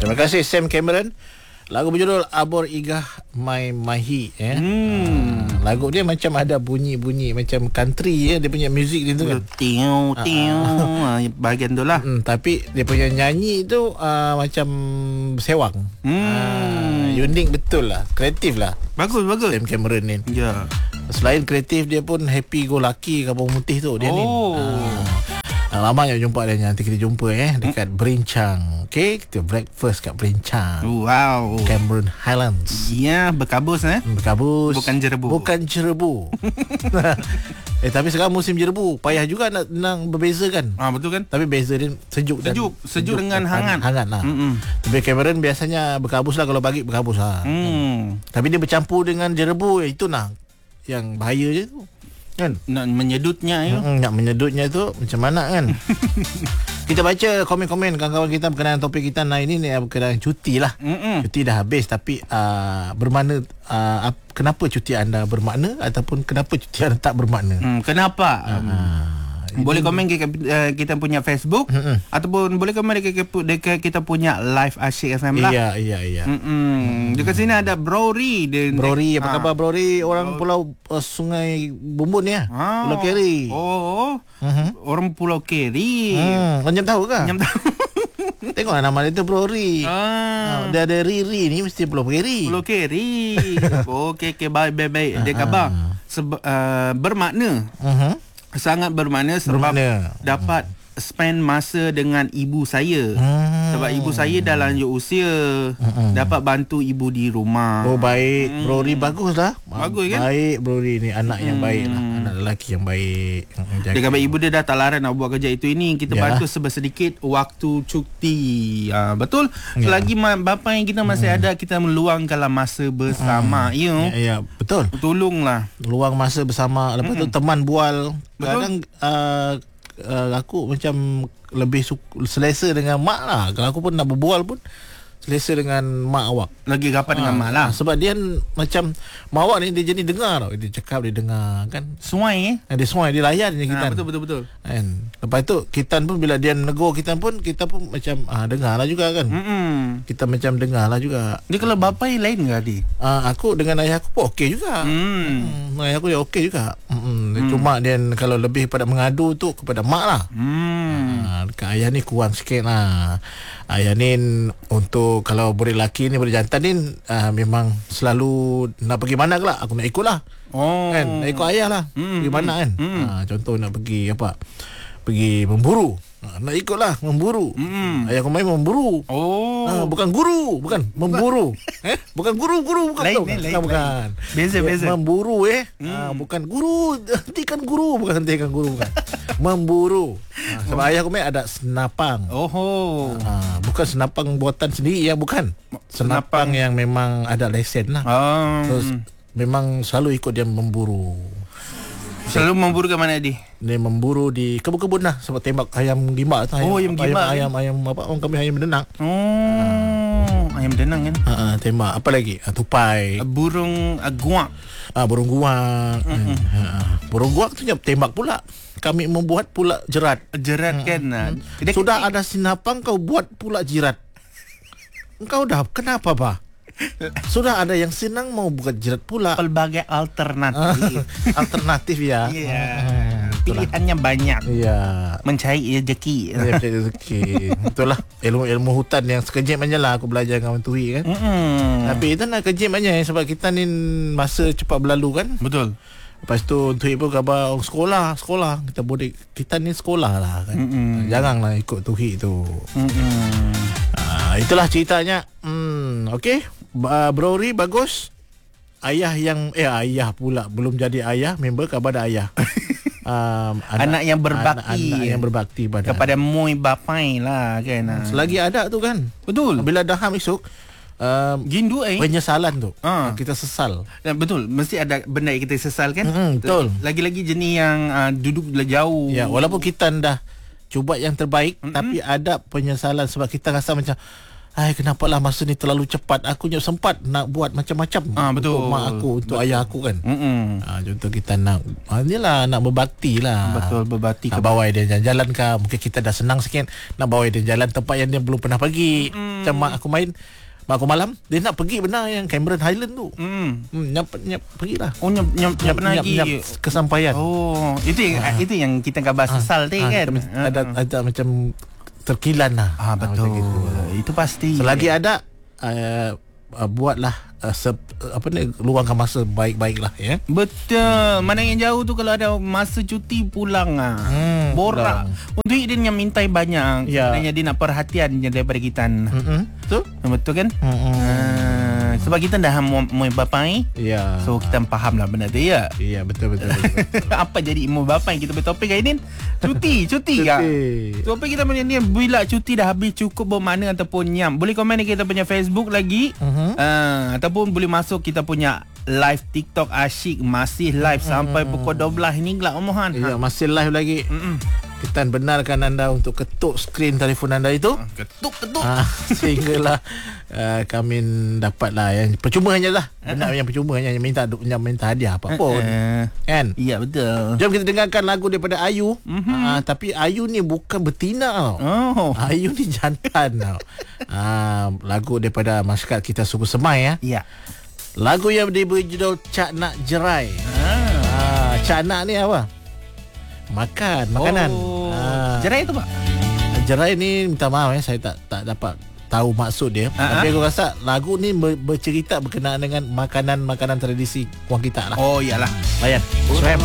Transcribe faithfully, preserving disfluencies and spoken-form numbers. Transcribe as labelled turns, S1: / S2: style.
S1: Terima kasih Sam Cameron. Lagu berjudul Abor Igah Mai Mahi eh. Hmm. Lagu dia macam ada bunyi-bunyi macam country ya, dia punya muzik dia tu kan.
S2: Tiu tiu bahagian tu lah.
S1: Hmm, tapi dia punya nyanyi tu uh, macam sewang. Hmm. Uh, unik betul lah, kreatif lah.
S2: Bagus bagus.
S1: Sam Cameron ni.
S2: Ya.
S1: Selain kreatif dia pun happy go lucky kapal putih tu dia
S2: oh.
S1: ni. Uh, lama nak jumpa dia, nanti kita jumpa eh dekat hmm. Berincang. Okey, kita breakfast kat Berincang.
S2: Wow.
S1: Cameron Highlands.
S2: Ya, berkabus eh.
S1: Berkabus.
S2: Bukan jerebu.
S1: Bukan jerebu. eh tapi sekarang musim jerebu, payah juga nak nak berbeza kan.
S2: Ah betul kan?
S1: Tapi beza dia sejuk dan
S2: sejuk, sejuk, sejuk dengan hangat.
S1: Hangat lah. Mm-mm. Tapi Cameron biasanya berkabus lah, kalau pagi berkabus lah. Hmm. Tapi dia bercampur dengan jerebu, itu nah yang bahaya je tu. Kan?
S2: Nak menyedutnya ya.
S1: Mm-mm, nak menyedutnya tu macam mana kan? Kita baca komen-komen kawan-kawan kita berkenaan topik kita hari ini ni, berkenaan cuti lah. Mm-mm. Cuti dah habis tapi uh, bermakna uh, kenapa cuti anda bermakna ataupun kenapa cuti anda tak bermakna?
S2: Hmm, kenapa?
S1: Uh,
S2: um, boleh komen kita, uh, kita punya Facebook mm-mm. ataupun boleh komen dekat, dekat kita punya live Asyik F M lah.
S1: Iya iya iya.
S2: Mm-mm. Dekat sini ada Brori.
S1: Brori apa ha. khabar Brori? Orang Pulau uh, Sungai Bumbun ya. Ha. Pulau Keri.
S2: Oh. Uh-huh. Orang Pulau Keri.
S1: Hmm, kau nyam tahu ke?
S2: Nyam tahu.
S1: Tengoklah nama dia tu Brori.
S2: Ah.
S1: Dia ada Riri ni mesti Pulau Keri.
S2: Pulau Keri. Okey okey baik baik baik. Dia khabar Seba, uh, bermakna. Uh-huh. Sangat bermakna sebab bermakna. dapat spend masa dengan ibu saya. Hmm. Sebab ibu saya dah lanjut usia. Hmm. Dapat bantu ibu di rumah.
S1: Oh baik. Hmm. Brori bagus lah.
S2: Bagus kan?
S1: Baik Brori ni, anak hmm. yang baik lah. Anak lelaki yang baik.
S2: Dia kata ibu dia dah tak larang nak buat kerja itu ini. Kita ya. bantu sebersedikit waktu cuti. Ha, betul. Ya. Selagi bapa yang kita masih hmm. ada, kita meluangkanlah masa bersama. Hmm. You know?
S1: Ya, ya betul.
S2: Tolonglah.
S1: Luang masa bersama. Lepas hmm. tu teman bual. Kadang uh, Uh, aku macam lebih suka, selesa dengan mak lah. Kalau aku pun nak berbual pun selesa dengan mak awak.
S2: Lagi rapat ha, dengan mak lah.
S1: Sebab dia macam mak awak ni dia jadi dengar tau. Dia cakap dia dengar kan.
S2: Suai eh.
S1: Dia suai, dia layan je kita.
S2: Ha, betul betul betul.
S1: Kan. Lepas tu kita pun bila dia negur kita pun kita pun macam ah dengar lah juga kan. Mm-mm. Kita macam dengar lah juga.
S2: Dia kalau bapa yang lain ke adik?
S1: Ah aku dengan ayah aku pun okey juga. Hmm. hmm. Ayah aku dia okey juga. Hmm. Mm. Cuma dia kalau lebih pada mengadu tu kepada mak lah. Hmm. Ah, dekat ayah ni kurang sikit lah. Ayah ni untuk kalau boleh lelaki ni boleh jantan ni uh, memang selalu nak pergi mana ke lah, aku nak ikut lah. Oh. Kan? Nak ikut ayah lah. Mm, pergi mana kan? Mm. Uh, contoh nak pergi apa? Pergi memburu. Uh, nak ikut lah memburu. Mm. Ayah aku main memburu. Oh. Uh, bukan guru, bukan memburu. eh? Bukan guru-guru bukan.
S2: Lain,
S1: bukan.
S2: lain,
S1: bukan.
S2: bukan. Beza beza.
S1: Memburu eh. Mm. Uh, bukan guru, hentikan guru, bukan hentikan guru bukan. Memburu. Ha, sebab oh. ayah aku main ada senapang. Oh. Ha, bukan senapang buatan sendiri ya, bukan. Senapang, senapang yang memang ada lesen lah. Um. Terus memang selalu ikut dia memburu.
S2: Selalu memburu ke mana dia?
S1: Dia memburu di kebun-kebun lah, sebab tembak ayam gimbal tu.
S2: Oh, ayam gimbal.
S1: Ayam, ayam, ayam apa? Orang kami ayam bedenang.
S2: Oh. Ha. Ayam bedenang kan?
S1: Ha, tembak. Apa lagi? Ha, tupai.
S2: Burung uh, guak.
S1: Ah, burung guak. Mm-hmm. Ha, burung guak tu tembak pula. Kami membuat pula jerat.
S2: Jerat kan.
S1: Hmm. Sudah ada sinapang kau buat pula jerat. Engkau dah kenapa bah? Sudah ada yang senang mau buat jerat pula.
S2: Pelbagai alternatif.
S1: Alternatif ya.
S2: Iya. Yeah. Pilihannya banyak.
S1: Iya. Yeah.
S2: Mencari rezeki.
S1: Mencari rezeki. Itulah ilmu-ilmu hutan yang sekejap aja lah aku belajar dengan Tui kan. Mm-hmm. Tapi itu nak kejap aja sebab kita ni masa cepat berlalu kan.
S2: Betul.
S1: Lepas tu Tui pun khabar oh, sekolah, sekolah. Kita boleh, kita ni sekolah lah kan. Mm-mm. Janganlah ikut Tui tu. Uh, itulah ceritanya. Hmm, okey. Uh, Brori bagus. Ayah yang, eh ayah pula. Belum jadi ayah, member kepada ayah. um,
S2: anak, anak yang berbakti.
S1: Anak, anak yang berbakti pada
S2: kepada moi bapai lah kan.
S1: Selagi ada tu kan.
S2: Betul.
S1: Bila dah ham esok. Um,
S2: Gindu eh
S1: penyesalan tu
S2: ha.
S1: Kita sesal.
S2: Betul. Mesti ada benda yang kita sesal kan.
S1: Mm-hmm, betul.
S2: Lagi-lagi jenis yang uh, duduk jauh.
S1: Ya, walaupun kita dah cuba yang terbaik, mm-hmm. tapi ada penyesalan sebab kita rasa macam Ai, kenapalah masa ni terlalu cepat. Aku nyak sempat nak buat macam-macam
S2: ah, betul.
S1: untuk mak aku, untuk betul. ayah aku kan.
S2: Ah,
S1: contoh kita nak ah, inilah nak berbakti lah.
S2: Betul, berbakti.
S1: Nak bawa dia jalan-jalan ke. Mungkin kita dah senang sikit nak bawa dia jalan tempat yang dia belum pernah pergi. Mm. Macam mak aku main mak aku malam dia nak pergi benar yang Cameron Highland tu. Hmm. hmm nyap nyap pergilah.
S2: Oh nyap nyap, nyap, nyap pernah
S1: nyap,
S2: pergi
S1: nyap kesampaian.
S2: Oh, itu yang ha. itu yang kita khabar sesal ha. tadi kan.
S1: Ha. Ada ada macam terkilan lah.
S2: Ah, betul. Ha, itu pasti.
S1: Selagi ada uh, uh, buatlah uh, se, uh, apa ni luangkan masa baik-baik lah ya.
S2: Betul. Mana yang jauh tu kalau ada masa cuti pulang ah. Hmm, borak. Pulang. Untuk dia yang mintai banyak. Ya. Sebenarnya dia nak perhatian je daripada kita. Hmm. Betul? Betul kan? Hmm. Uh, sebab kita dah mau bapai. Ya. So kita faham lah benda tu ya.
S1: Ya, betul betul. betul, betul.
S2: Apa jadi mau bapai kita bertopik hari ni? Cuti, cuti kan. Topik kita punya ni bila cuti dah habis cukup bermakna ataupun nyam. Boleh komen di kita punya Facebook lagi. Uh-huh. Uh, ataupun boleh masuk kita punya live TikTok Asyik masih live uh-huh. sampai pukul dua belas ni gelap omohan.
S1: Ya, ha. masih live lagi. Uh-uh. Kita benarkan anda untuk ketuk skrin telefon anda itu.
S2: Ketuk, ketuk.
S1: Ah, sehinggalah uh, kami dapatlah yang percuma hanya lah. Benar uh-huh. yang percuma hanya yang minta yang minta hadiah apa pun. Uh-huh. Kan?
S2: Ya, betul.
S1: Jom kita dengarkan lagu daripada Ayu. Uh-huh. Uh, tapi Ayu ni bukan betina tau. Oh. Ayu ni jantan tau. Uh, lagu daripada masyarakat kita suku Semai ya.
S2: Ya.
S1: Lagu yang diberi judul Cak Nak Jerai. Ah. Uh, Cak Nak ni apa? Makan, makanan.
S2: Oh. Ha. Jerai tu pak?
S1: Jerai ni minta maaf eh, saya tak tak dapat tahu maksud dia. Uh-huh. Tapi aku rasa lagu ni ber, bercerita berkenaan dengan makanan-makanan tradisi orang kita lah.
S2: Oh iyalah.
S1: Layan.